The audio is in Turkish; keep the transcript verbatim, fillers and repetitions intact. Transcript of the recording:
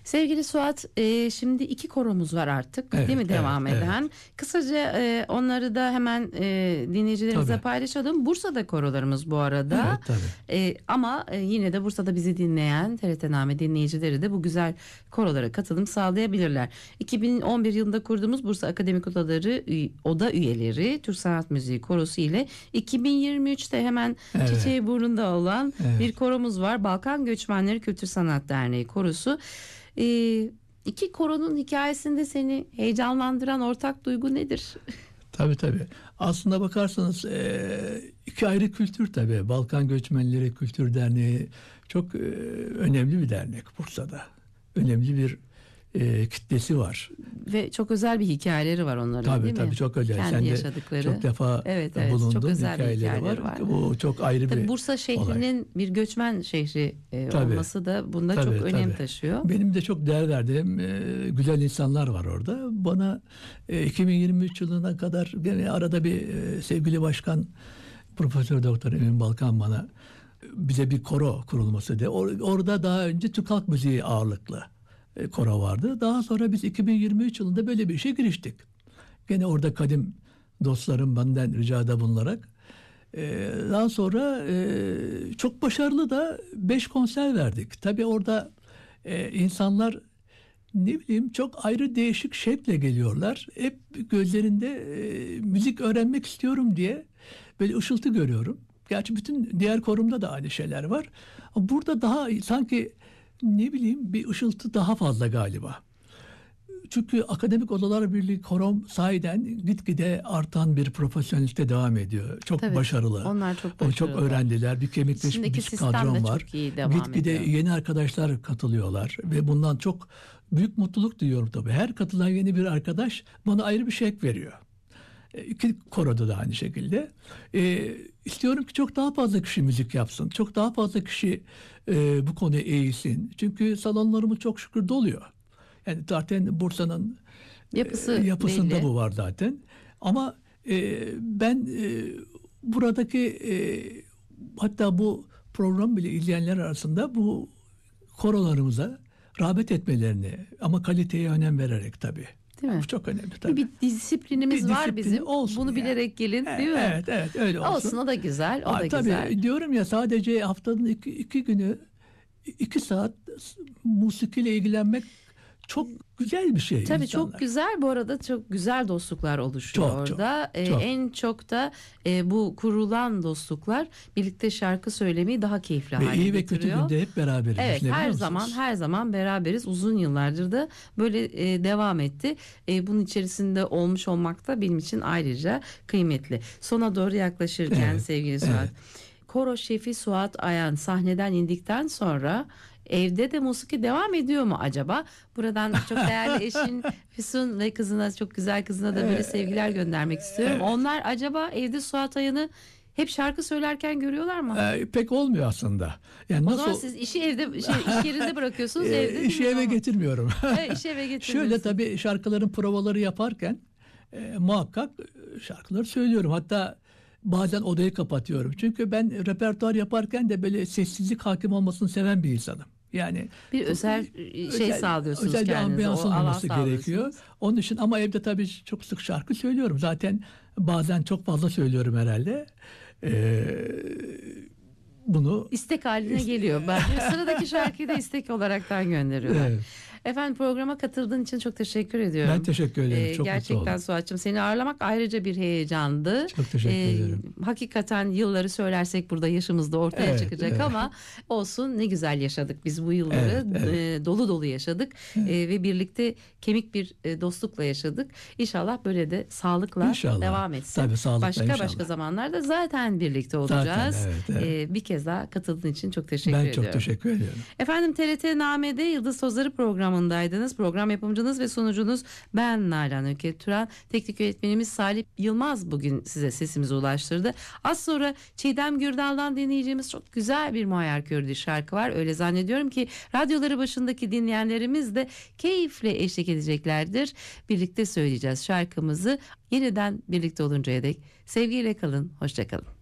Sevgili Suat, e, şimdi iki koromuz var artık, Evet, değil mi, evet, devam eden? evet. Kısaca e, onları da hemen e, dinleyicilerimize Tabii. paylaşalım. Bursa'da korolarımız bu arada. Evet, tabii. E, ama e, yine de Bursa'da bizi dinleyen T R T Name dinleyicileri de bu güzel korolara katılım sağlayabilirler. iki bin on bir yılında kurduğumuz Bursa Akademik Odaları üy- Oda üyeleri Türk Sanat Müziği Korosu ile iki bin yirmi üçte hemen Evet. çiçeği burnunda olan Evet. bir koromuz var. Balkan Göçmenleri Kültür Sanat Derneği Korosu. Ee, iki koronun hikayesinde seni heyecanlandıran ortak duygu nedir? Tabii tabii. Aslında bakarsanız e, iki ayrı kültür tabii. Balkan Göçmenleri Kültür Derneği çok e, önemli bir dernek Bursa'da. Önemli bir e, kitlesi var. Ve çok özel bir hikayeleri var onların, Tabii değil mi? tabii, çok özel. Kendi Sen de yaşadıkları. çok defa Evet, evet, bulundun. çok özel bir Hikayeleri hikayeleri var. var. O çok ayrı Tabii bir Bursa şehrinin olay. bir göçmen şehri e, Tabii. olması da bunda Tabii, çok önem tabii. taşıyor. Benim de çok değer verdiğim e, güzel insanlar var orada. Bana e, iki bin yirmi üç yılına kadar gene arada bir e, sevgili başkan Profesör Doktor Emin Balkan bana e, bize bir koro kurulması de. Or, orada daha önce Türk Halk Müziği ağırlıklı e, koro vardı. Daha sonra biz iki bin yirmi üç yılında böyle bir işe giriştik. Gene orada kadim dostlarım benden ricada bulunarak. Ee, daha sonra e, çok başarılı da beş konser verdik. Tabii orada e, insanlar ne bileyim çok ayrı değişik şevkle geliyorlar. Hep gözlerinde e, müzik öğrenmek istiyorum diye böyle ışıltı görüyorum. Gerçi bütün diğer korumda da aynı şeyler var. Ama burada daha sanki ne bileyim bir ışıltı daha fazla galiba. Çünkü Akademik Odalar Birliği korom sahiden gitgide artan bir profesyonellikte devam ediyor. Çok Tabii, başarılı. onlar çok O çok başarılı. öğrendiler. Bir kemikleşmiş İçindeki bir sistem de kadron çok var. iyi devam Gitgide ediyor. yeni arkadaşlar katılıyorlar ve bundan çok büyük mutluluk duyuyorum tabii. Her katılan yeni bir arkadaş bana ayrı bir şevk veriyor. E, İki koroda da aynı şekilde. E, istiyorum ki çok daha fazla kişi müzik yapsın. Çok daha fazla kişi e, bu konuya eğilsin. Çünkü salonlarımız çok şükür doluyor. Yani zaten Bursa'nın Yapısı e, yapısında belli. bu var zaten. Ama e, ben e, buradaki e, hatta bu program bile izleyenler arasında bu korolarımıza rağbet etmelerini ama kaliteye önem vererek tabii. Değil mi? Bu çok önemli tabii. Bir disiplinimiz Bir var disiplini bizim. olsun Bunu yani. bilerek gelin, Evet, değil mi? Evet, evet öyle olsun. Olsun, o da güzel, o Aa, da tabii, güzel. diyorum ya sadece haftanın iki, iki günü iki saat musikiyle ilgilenmek çok güzel bir şey. Tabii insanlar. çok güzel, bu arada çok güzel dostluklar oluşuyor Çok, çok, orada. Ee, çok. En çok da e, bu kurulan dostluklar birlikte şarkı söylemeyi daha keyifli Ve hale iyi ve kötü getiriyor. günde hep beraberiz. Evet, düşünebiliyor her musunuz? zaman her zaman beraberiz. Uzun yıllardır da böyle e, devam etti. E, bunun içerisinde olmuş olmak da benim için ayrıca kıymetli. Sona doğru yaklaşırken Evet, sevgili Suat, evet. koro şefi Suat Ayan sahneden indikten sonra evde de musiki devam ediyor mu acaba? Buradan çok değerli eşin Füsun ve kızına, çok güzel kızına da böyle sevgiler göndermek istiyorum. Onlar acaba evde Suat Ayan'ı hep şarkı söylerken görüyorlar mı? Ee, pek olmuyor aslında. Yani O nasıl zaman siz işi evde, şey, iş yerinde bırakıyorsunuz, Ee, evde işi değil mi? eve Ama- getirmiyorum. Evet, işi eve Şöyle getiriyorsun. tabii şarkıların provaları yaparken e, muhakkak şarkıları söylüyorum. Hatta bazen odayı kapatıyorum. Çünkü ben repertuar yaparken de böyle sessizlik hakim olmasını seven bir insanım. Yani Bir özel şey sağlıyorsunuz özel bir kendinize, ambiyansın o alan olması gerekiyor. sağlıyorsunuz. Onun için ama evde tabii çok sık şarkı söylüyorum. Zaten bazen çok fazla söylüyorum herhalde. Ee, bunu İstek haline geliyor. Ben sıradaki şarkıyı da istek olaraktan gönderiyorlar. Evet. Efendim, programa katıldığın için çok teşekkür ediyorum. Ben teşekkür ederim. Çok mutlu gerçekten oldum. Suat'cığım, seni ağırlamak ayrıca bir heyecandı. Çok teşekkür ederim. Hakikaten yılları söylersek burada yaşımız da ortaya Evet, çıkacak evet. ama olsun, ne güzel yaşadık biz bu yılları. Evet, evet. E, dolu dolu yaşadık. E, ve birlikte kemik bir e, dostlukla yaşadık. İnşallah böyle de sağlıkla İnşallah. devam etsin. Tabii, sağlıkla başka inşallah. başka zamanlarda zaten birlikte olacağız. Zaten, evet, evet. E, bir kez daha katıldığın için çok teşekkür Ben ediyorum. çok teşekkür ediyorum. Efendim, T R T Name'de Yıldız Tozları programındaydınız. Program yapımcınız ve sunucunuz ben Nalan Öket Turan. Teknik yönetmenimiz Salih Yılmaz bugün size sesimizi ulaştırdı. Az sonra Çiğdem Gürdal'dan dinleyeceğimiz çok güzel bir Muayyer Kördü şarkı var. Öyle zannediyorum ki radyoları başındaki dinleyenlerimiz de keyifle eşlik edeceklerdir. Birlikte söyleyeceğiz şarkımızı. Yeniden birlikte oluncaya dek sevgiyle kalın, hoşça kalın.